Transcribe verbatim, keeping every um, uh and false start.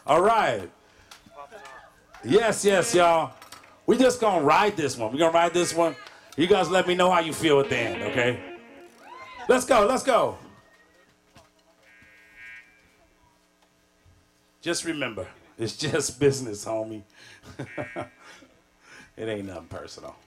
All right. Yes, yes, y'all. We just gonna ride this one. We gonna ride this one. You guys let me know how you feel at the end, okay? Let's go, let's go. Just remember, it's just business, homie. It ain't nothing personal.